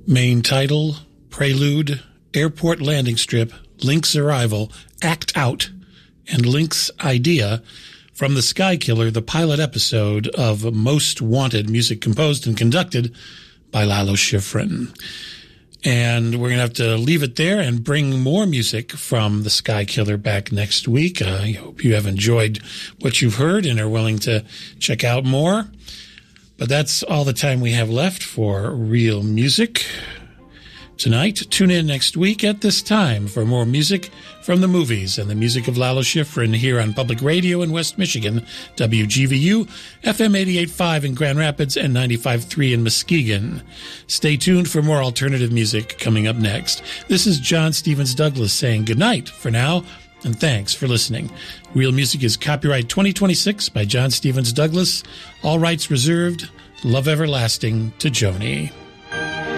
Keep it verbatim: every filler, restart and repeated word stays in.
Main title, Prelude, Airport Landing Strip, Link's Arrival, Act Out, and Link's Idea from The Sky Killer, the pilot episode of Most Wanted, music composed and conducted by Lalo Schifrin. And we're going to have to leave it there and bring more music from The Sky Killer back next week. Uh, I hope you have enjoyed what you've heard and are willing to check out more. But that's all the time we have left for Real Music tonight. Tune in next week at this time for more music from the movies and the music of Lalo Schifrin here on Public Radio in West Michigan, W G V U, F M eighty-eight point five in Grand Rapids and ninety-five point three in Muskegon. Stay tuned for more alternative music coming up next. This is John Stevens Douglas saying goodnight for now, and thanks for listening. Real Music is copyright twenty twenty-six by John Stevens Douglas. All rights reserved. Love everlasting to Joni.